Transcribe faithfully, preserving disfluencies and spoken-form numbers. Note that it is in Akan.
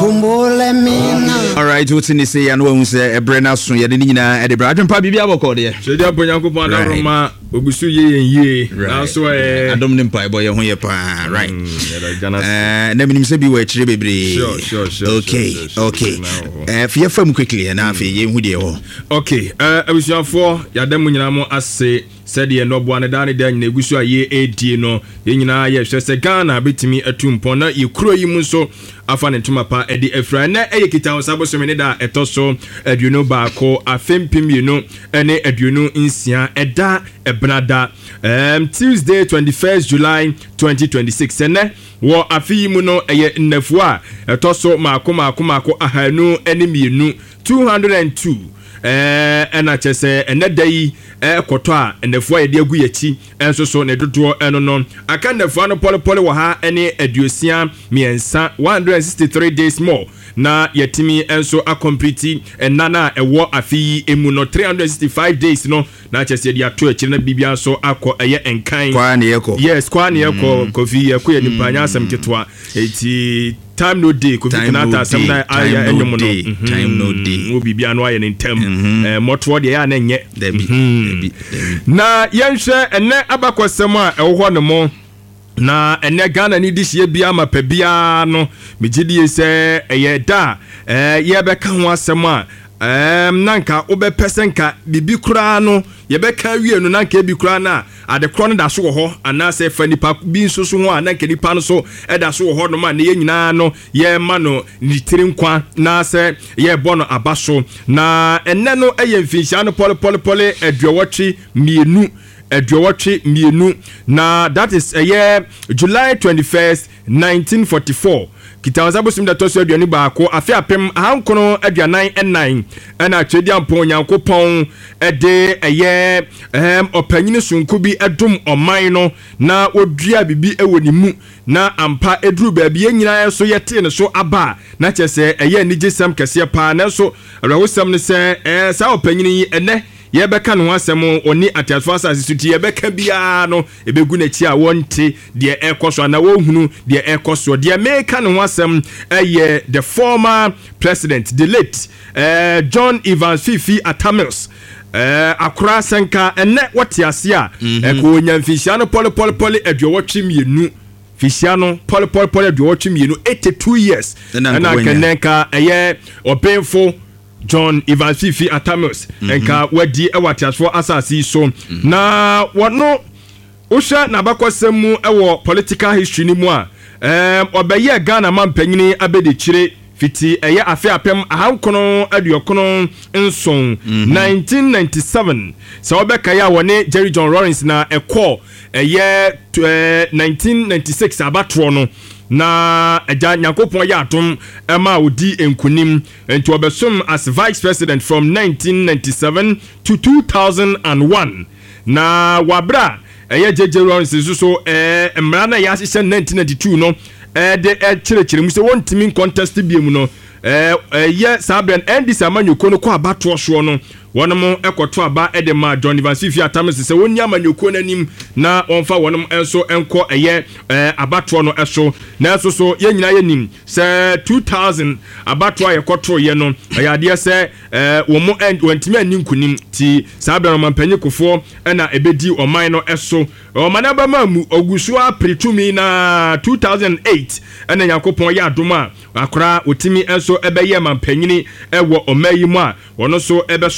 kumbule mina. All right, what's in the say and when say a brand so ye ni nyina e de bra dwempa bibia bokọ de. So dia ponyankopon adoroma ogusu ye ye. Na so eh adom ne mpa boy ho ye pa, right. Eh na minim se bi we kire bebre. Sure, sure, sure. Okay, okay. Eh fie fam quickly na fe ye hu de ho. Okay, eh abusuafo yadam nyina mo ase said ye no bo anada ne da nyina egusu aye edi no ye nyina ye hwe se Ghana betimi atumpo na ye kuro yi mu so afa ne ntuma pa edi efra na eye kita osabo so me da etoso aduonu baako afempim ye no ene aduonu nsia eda ebrada um Tuesday twenty-first July twenty twenty-six ene wo afi mu no eye nnafo a etoso maako maako maako ahanu ene mienu two hundred two eh ena chese eneda yi ekoto a enefo ye de agu yachi enso so ne dodo eno no aka nefo no pole pole wo ha ene aduosia miensa one hundred sixty-three days more na yetimi enso a complete enana ewo afi emu no three hundred sixty-five days no na chese de ato akire na bibia so akọ eye enkan kwa ne yeko yes kwa ne yeko kofi yeko ye nipanya asem ketwa eti time no day ko fikina ta sem na aya enyo no time no day wo bibia no aye ne ntem eh moto de ya na nye debi debi na yenhwe ene abakosem a ewo ho no mo na ene Ghana ni dihye bia ma pa bia no megidi se eye da eh ye beka ho asem a Um, nanka obe pesenka bibi kura no yebeka wie no nanka ebi kura na ade kro no da so ho ana se fa nipa bi nso so ho a nanka nipa no so e da so ho no ma ne ye nyina no ye ma no nitiri nkwa na se ye bono abaso na enne no eye mfinhia no pole pole pole aduowotwe mienu aduowotwe mienu na that is a year July twenty-first nineteen forty-four kitawaza bosim da toso aduani baako afi apem ahankono aduanan nine ana twedi ampon yankopon ede eye em opanyini sunku bi edum oman no na odua bibi ewonimu na ampa eduru baabi yenyina so yete ne so aba na kyese eye nigesem kese pa na so rawosem ne se eh sa opanyini ene ye beka no asem oni atiafasa asisuti ye beka bia no ebegu na chi a wonte de ekoso na wohunu de ekoso de meka no asem eye the former president the late uh, John Evans Fifi Atamils eh akura senka ene wote ase a eko nyamfihia no pole pole pole aduowotwe mienu fihia no pole pole pole aduowotwe mienu eighty-two years na kenenka eye openfo John Evans Fifi Atamils enka wadi ewatiasfo asasi so na wono usha na bakosemu ewo political history ni mu a em obeye Ghana mampanyini abede chire fiti eye afi apem ahankono aduokono nson nineteen ninety-seven so obeka ya woni Jerry John Lawrence na ekọ eye nineteen ninety-six abatro no na eja nyakopon ya atom ema odi enkunim enti obesom as vice president from nineteen ninety-seven to two thousand one na wabra eye J J Lawrence so eh emra na ya hye nineteen ninety-two no eh de eh chirekire mu se wontimi contest biemu no eh ye sabren endi samanyoko no kwa abato so no wonom ekoto aba edema John Evans Fifi Atamils se wonya amanyoko nanim na onfa wonom enso enko eye abato no eso na eso so ye nyina yenim se two thousand abato ayekoto ye no ayade se womo end wantimi aninkunim ti sabren mampanyi kofo na ebedi oman no eso omanaba mamu ogusu apretumi na two thousand eight ena yakopon ya adoma akora otimi enso ebeye mampanyini ewo omayi mu a wono so ebe